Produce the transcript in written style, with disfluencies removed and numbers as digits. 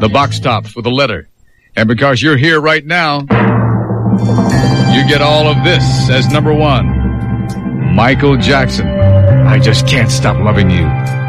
the box tops with a letter. And because you're here right now, you get all of this as number one. Michael Jackson, I Just Can't Stop Loving You.